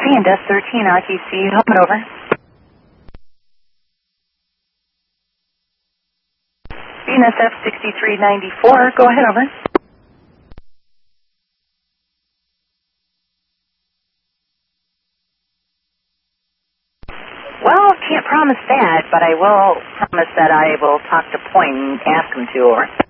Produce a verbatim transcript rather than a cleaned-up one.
and S thirteen R T C, helping over. Venus F sixty-three ninety-four, go ahead, over. Well, can't promise that, but I will promise that I will talk to Point and ask him to, over.